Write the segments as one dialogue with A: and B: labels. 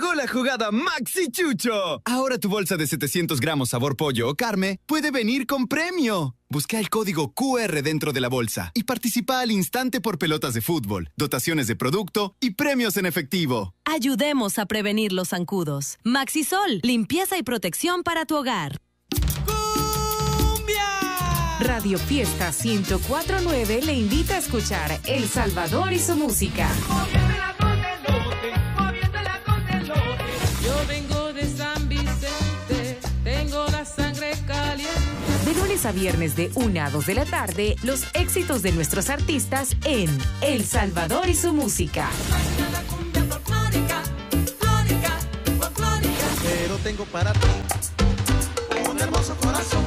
A: Llegó la jugada Maxi Chucho. Ahora tu bolsa de 700 gramos sabor pollo o carne puede venir con premio. Busca el código QR dentro de la bolsa y participa al instante por pelotas de fútbol, dotaciones de producto y premios en efectivo.
B: Ayudemos a prevenir los zancudos. Maxisol, limpieza y protección para tu hogar.
C: Radio Fiesta 104.9 le invita a escuchar El Salvador y su música.
D: Yo vengo de San Vicente, tengo la sangre caliente.
C: De lunes a viernes de 1 a 2 de la tarde, los éxitos de nuestros artistas en El Salvador y su música.
E: Pero tengo para ti un hermoso corazón.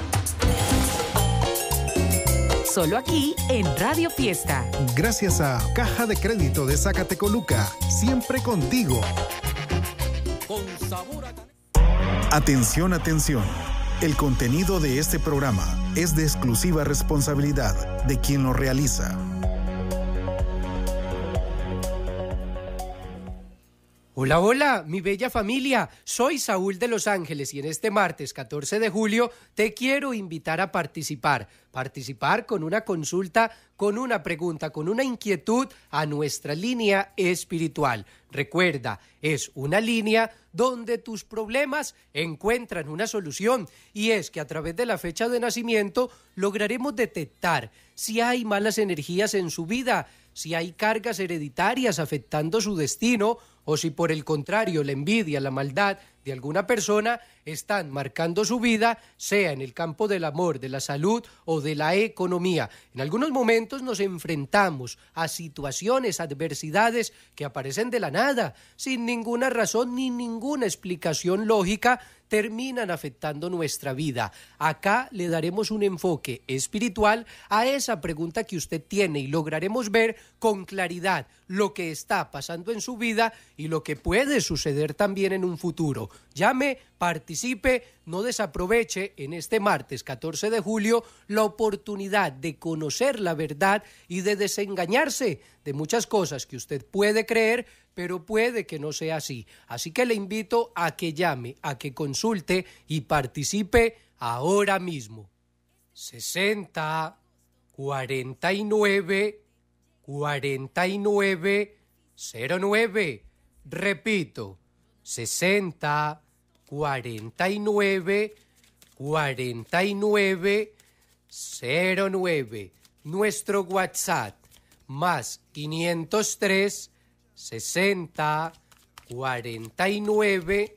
C: Solo aquí en Radio Fiesta.
F: Gracias a Caja de Crédito de Zacatecoluca, siempre contigo.
D: Con sabor a...
F: Atención, atención. El contenido de este programa es de exclusiva responsabilidad de quien lo realiza.
G: Hola, hola, mi bella familia. Soy Saúl de Los Ángeles y en este martes 14 de julio te quiero invitar a participar. Participar con una consulta, con una pregunta, con una inquietud a nuestra línea espiritual. Recuerda, es una línea donde tus problemas encuentran una solución y es que a través de la fecha de nacimiento lograremos detectar si hay malas energías en su vida, si hay cargas hereditarias afectando su destino o si por el contrario la envidia, la maldad de alguna persona están marcando su vida, sea en el campo del amor, de la salud o de la economía. En algunos momentos nos enfrentamos a situaciones, adversidades que aparecen de la nada, sin ninguna razón ni ninguna explicación lógica, terminan afectando nuestra vida. Acá le daremos un enfoque espiritual a esa pregunta que usted tiene y lograremos ver con claridad lo que está pasando en su vida y lo que puede suceder también en un futuro. Llame, participe, no desaproveche en este martes 14 de julio la oportunidad de conocer la verdad y de desengañarse de muchas cosas que usted puede creer, pero puede que no sea así. Así que le invito a que llame, a que consulte y participe ahora mismo. 60 49 49 09. Repito, 60 49 49 09. Nuestro WhatsApp más 503 60 49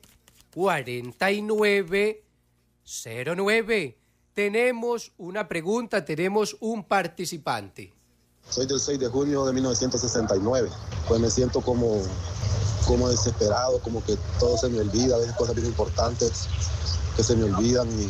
G: 49 09. Tenemos una pregunta, tenemos un participante.
H: Soy del 6 de junio de 1969. Pues me siento como desesperado, como que todo se me olvida, a veces cosas bien importantes que se me olvidan y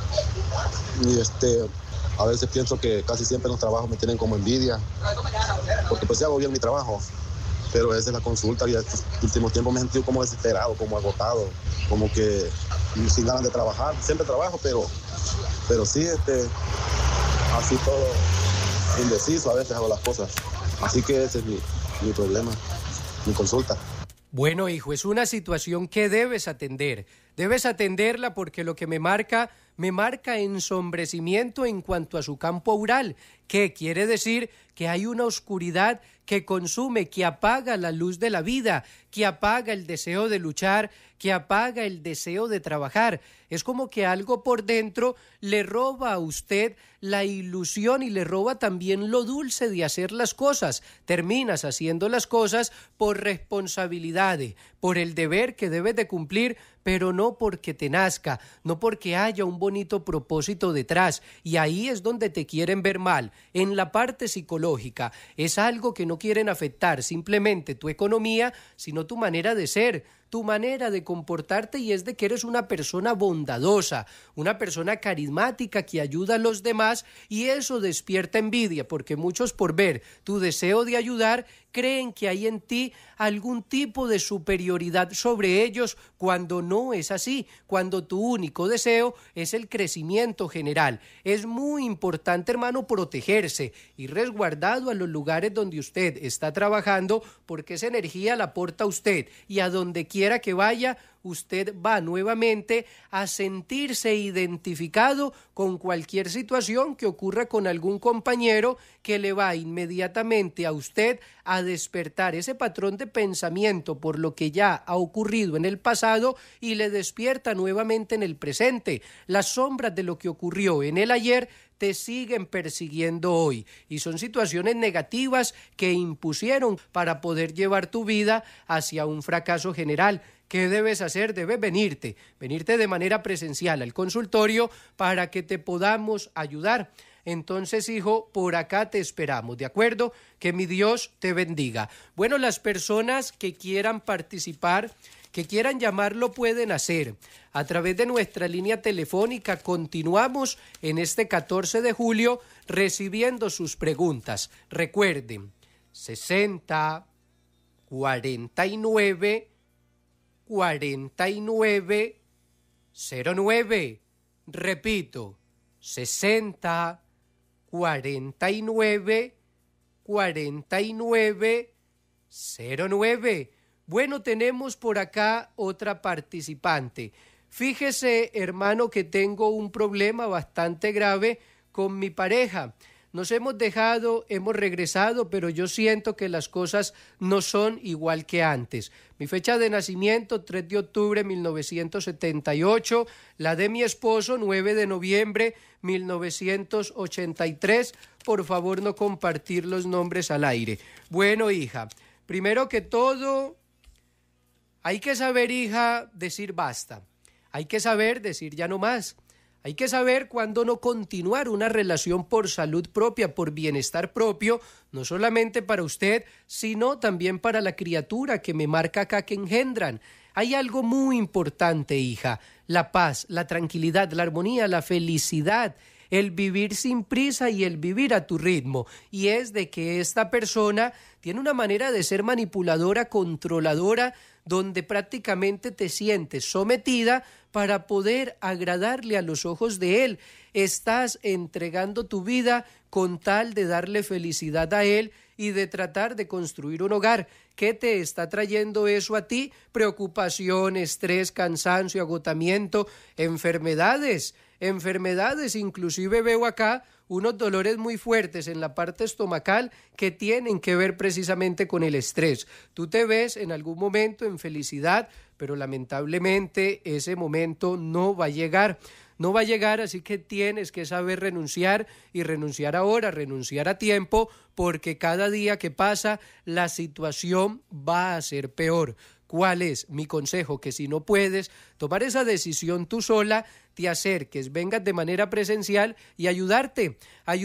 H: a veces pienso que casi siempre en los trabajos me tienen como envidia, porque pues sí hago bien mi trabajo, pero esa es la consulta y estos últimos tiempos me he sentido como desesperado, como agotado, como que sin ganas de trabajar. Siempre trabajo, pero sí, así todo indeciso a veces hago las cosas. Así que ese es mi problema, mi consulta.
G: Bueno, hijo, es una situación que debes atender. Debes atenderla porque lo que me marca ensombrecimiento en cuanto a su campo aural, que quiere decir que hay una oscuridad que consume, que apaga la luz de la vida, que apaga el deseo de luchar, que apaga el deseo de trabajar. Es como que algo por dentro le roba a usted la ilusión y le roba también lo dulce de hacer las cosas. Terminas haciendo las cosas por responsabilidad, por el deber que debes de cumplir, pero no porque te nazca, no porque haya un bonito propósito detrás. Y ahí es donde te quieren ver mal, en la parte psicológica. Es algo que no quieren afectar simplemente tu economía, sino tu manera de ser, tu manera de comportarte, y es de que eres una persona bondadosa, una persona carismática que ayuda a los demás, y eso despierta envidia, porque muchos, por ver tu deseo de ayudar, creen que hay en ti algún tipo de superioridad sobre ellos, cuando no es así, cuando tu único deseo es el crecimiento general. Es muy importante, hermano, protegerse y resguardado a los lugares donde usted está trabajando, porque esa energía la aporta usted, y a donde quiera quiera que vaya, usted va nuevamente a sentirse identificado con cualquier situación que ocurra con algún compañero, que le va inmediatamente a usted a despertar ese patrón de pensamiento por lo que ya ha ocurrido en el pasado y le despierta nuevamente en el presente. Las sombras de lo que ocurrió en el ayer te siguen persiguiendo hoy y son situaciones negativas que impusieron para poder llevar tu vida hacia un fracaso general. ¿Qué debes hacer? Debes venirte de manera presencial al consultorio para que te podamos ayudar. Entonces, hijo, por acá te esperamos, ¿de acuerdo? Que mi Dios te bendiga. Bueno, las personas que quieran participar, que quieran llamar, lo pueden hacer a través de nuestra línea telefónica. Continuamos en este 14 de julio recibiendo sus preguntas. Recuerden, 60 49 49 09. Repito, 60 49 49 09. Bueno, tenemos por acá otra participante. Fíjese, hermano, que tengo un problema bastante grave con mi pareja. Nos hemos dejado, hemos regresado, pero yo siento que las cosas no son igual que antes. Mi fecha de nacimiento, 3 de octubre 1978, la de mi esposo, 9 de noviembre 1983. Por favor, no compartir los nombres al aire. Bueno, hija, primero que todo, hay que saber, hija, decir basta. Hay que saber decir ya no más. Hay que saber cuándo no continuar una relación por salud propia, por bienestar propio, no solamente para usted, sino también para la criatura que me marca acá que engendran. Hay algo muy importante, hija, la paz, la tranquilidad, la armonía, la felicidad, el vivir sin prisa y el vivir a tu ritmo. Y es de que esta persona tiene una manera de ser manipuladora, controladora, donde prácticamente te sientes sometida para poder agradarle a los ojos de él. Estás entregando tu vida con tal de darle felicidad a él y de tratar de construir un hogar. ¿Qué te está trayendo eso a ti? Preocupación, estrés, cansancio, agotamiento, enfermedades, inclusive veo acá unos dolores muy fuertes en la parte estomacal que tienen que ver precisamente con el estrés. Tú te ves en algún momento en felicidad, pero lamentablemente ese momento no va a llegar. No va a llegar, así que tienes que saber renunciar y renunciar ahora, renunciar a tiempo, porque cada día que pasa la situación va a ser peor. ¿Cuál es mi consejo? Que si no puedes tomar esa decisión tú sola, te acerques, vengas de manera presencial y ayudarte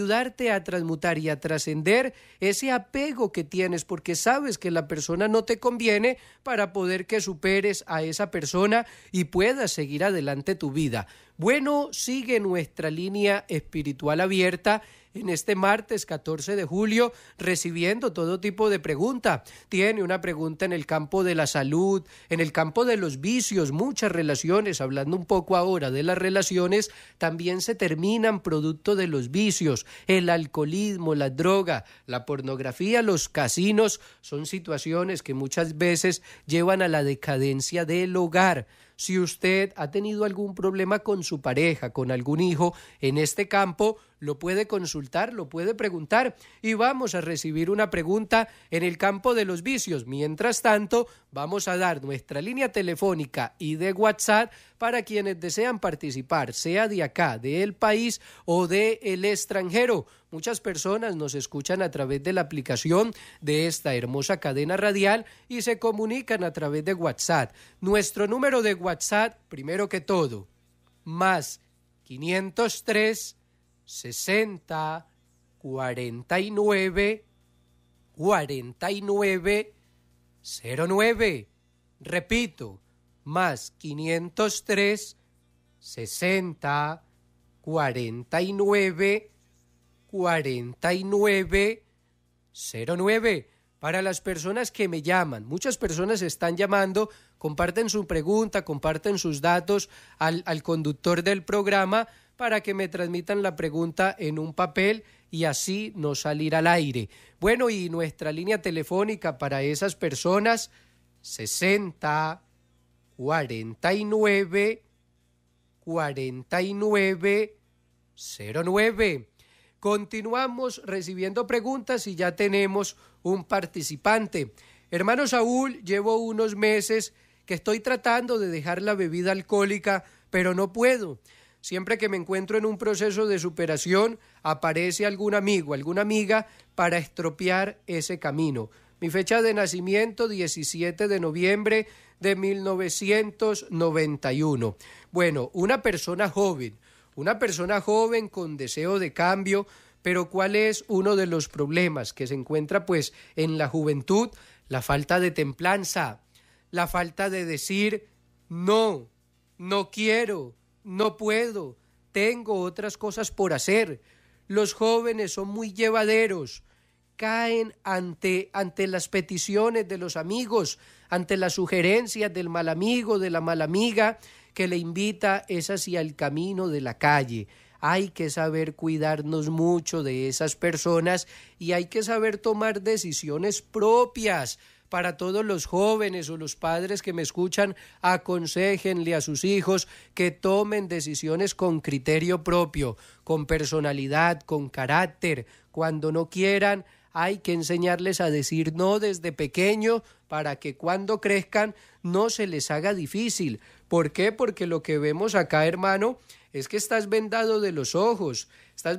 G: a transmutar y a trascender ese apego que tienes, porque sabes que la persona no te conviene, para poder que superes a esa persona y puedas seguir adelante tu vida. Bueno, sigue nuestra línea espiritual abierta en este martes 14 de julio, recibiendo todo tipo de pregunta. Tiene una pregunta en el campo de la salud, en el campo de los vicios, muchas relaciones, hablando un poco ahora de las relaciones, también se terminan producto de los vicios, el alcoholismo, la droga, la pornografía, los casinos, son situaciones que muchas veces llevan a la decadencia del hogar. Si usted ha tenido algún problema con su pareja, con algún hijo en este campo, lo puede consultar, lo puede preguntar y vamos a recibir una pregunta en el campo de los vicios. Mientras tanto, vamos a dar nuestra línea telefónica y de WhatsApp para quienes desean participar, sea de acá, del país o del extranjero. Muchas personas nos escuchan a través de la aplicación de esta hermosa cadena radial y se comunican a través de WhatsApp. Nuestro número de WhatsApp, primero que todo, más 503 60 49 49 09. Repito, más 503 60 49 49 09. Para las personas que me llaman, muchas personas están llamando, comparten su pregunta, comparten sus datos al conductor del programa para que me transmitan la pregunta en un papel y así no salir al aire. Bueno, y nuestra línea telefónica para esas personas, 60 49 49 09. Continuamos recibiendo preguntas y ya tenemos un participante. Hermano Saúl, llevo unos meses que estoy tratando de dejar la bebida alcohólica, pero no puedo. Siempre que me encuentro en un proceso de superación, aparece algún amigo, alguna amiga para estropear ese camino. Mi fecha de nacimiento, 17 de noviembre de 1991. Bueno, una persona joven con deseo de cambio, pero ¿cuál es uno de los problemas que se encuentra pues en la juventud? La falta de templanza, la falta de decir no, no quiero, no puedo, tengo otras cosas por hacer. Los jóvenes son muy llevaderos, caen ante las peticiones de los amigos, ante las sugerencias del mal amigo, de la mala amiga, que le invita es hacia el camino de la calle. Hay que saber cuidarnos mucho de esas personas y hay que saber tomar decisiones propias. Para todos los jóvenes o los padres que me escuchan, aconséjenle a sus hijos que tomen decisiones con criterio propio, con personalidad, con carácter. Cuando no quieran, hay que enseñarles a decir no desde pequeño para que cuando crezcan no se les haga difícil. ¿Por qué? Porque lo que vemos acá, hermano, es que estás vendado de los ojos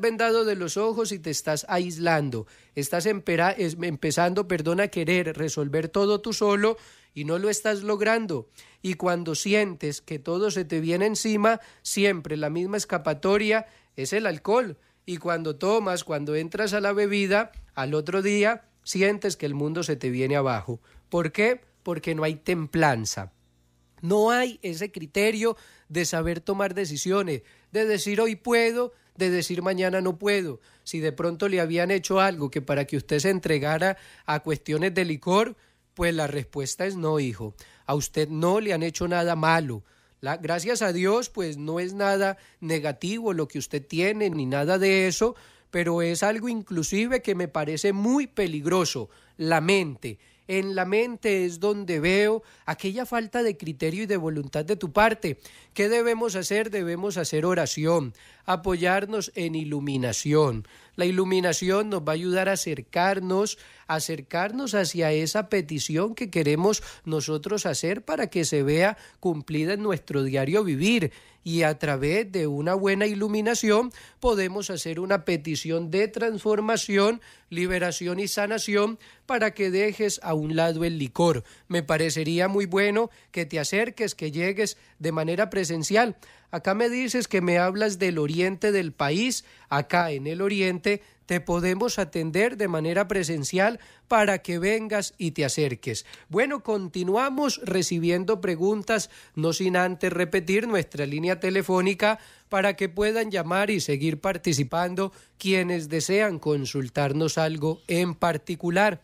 G: y te estás aislando, estás empezando a querer resolver todo tú solo y no lo estás logrando. Y cuando sientes que todo se te viene encima, siempre la misma escapatoria es el alcohol. Y cuando tomas, cuando entras a la bebida, al otro día sientes que el mundo se te viene abajo. ¿Por qué? Porque no hay templanza. No hay ese criterio de saber tomar decisiones, de decir hoy puedo, de decir mañana no puedo. Si de pronto le habían hecho algo que para que usted se entregara a cuestiones de licor, pues la respuesta es no, hijo. A usted no le han hecho nada malo. Gracias a Dios, pues no es nada negativo lo que usted tiene, ni nada de eso, pero es algo inclusive que me parece muy peligroso, la mente. En la mente es donde veo aquella falta de criterio y de voluntad de tu parte. ¿Qué debemos hacer? Debemos hacer oración, apoyarnos en iluminación. La iluminación nos va a ayudar a acercarnos hacia esa petición que queremos nosotros hacer para que se vea cumplida en nuestro diario vivir. Y a través de una buena iluminación podemos hacer una petición de transformación, liberación y sanación para que dejes a un lado el licor. Me parecería muy bueno que te acerques, que llegues de manera presencial. Acá me dices que me hablas del oriente del país. Acá en el oriente te podemos atender de manera presencial para que vengas y te acerques. Bueno, continuamos recibiendo preguntas, no sin antes repetir nuestra línea telefónica para que puedan llamar y seguir participando quienes desean consultarnos algo en particular.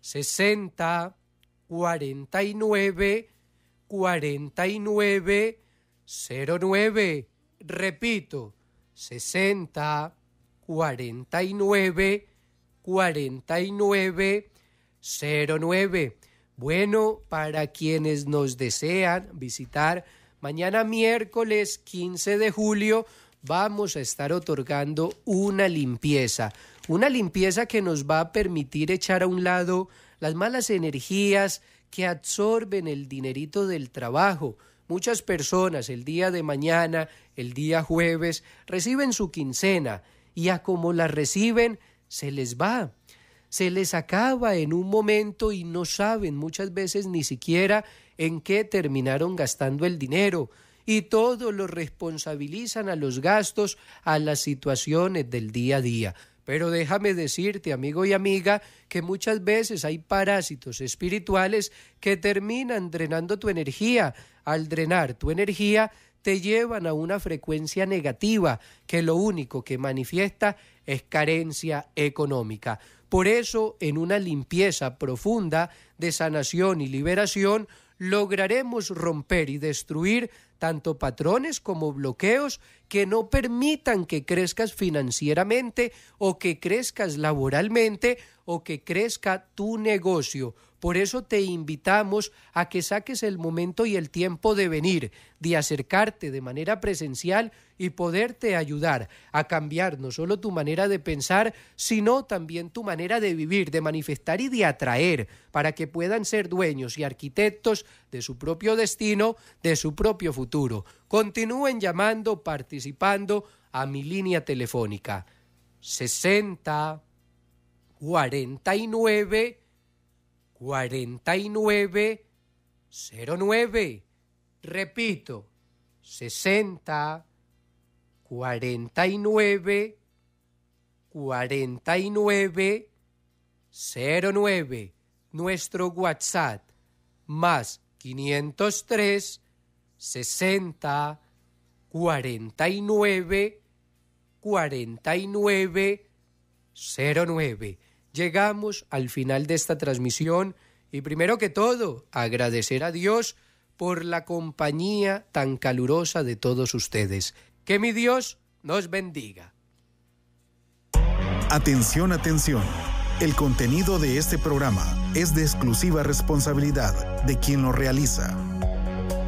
G: 60 49 49 09. Repito, 60 49 49 09. Bueno, para quienes nos desean visitar, mañana miércoles 15 de julio vamos a estar otorgando una limpieza que nos va a permitir echar a un lado las malas energías que absorben el dinerito del trabajo. Muchas personas el día de mañana, el día jueves, reciben su quincena y a como la reciben, se les va, se les acaba en un momento y no saben muchas veces ni siquiera en qué terminaron gastando el dinero y todo lo responsabilizan a los gastos, a las situaciones del día a día. Pero déjame decirte, amigo y amiga, que muchas veces hay parásitos espirituales que terminan drenando tu energía. Al drenar tu energía, te llevan a una frecuencia negativa que lo único que manifiesta es carencia económica. Por eso, en una limpieza profunda de sanación y liberación, lograremos romper y destruir tanto patrones como bloqueos que no permitan que crezcas financieramente o que crezcas laboralmente o que crezca tu negocio. Por eso te invitamos a que saques el momento y el tiempo de venir, de acercarte de manera presencial y poderte ayudar a cambiar no solo tu manera de pensar, sino también tu manera de vivir, de manifestar y de atraer, para que puedan ser dueños y arquitectos de su propio destino, de su propio futuro. Continúen llamando, participando a mi línea telefónica 60 49 49 09. Repito, 60 49 49 09. Nuestro WhatsApp más 503 60 49 49 09. Llegamos al final de esta transmisión y primero que todo agradecer a Dios por la compañía tan calurosa de todos ustedes. Que mi Dios nos bendiga.
F: Atención, atención. El contenido de este programa es de exclusiva responsabilidad de quien lo realiza.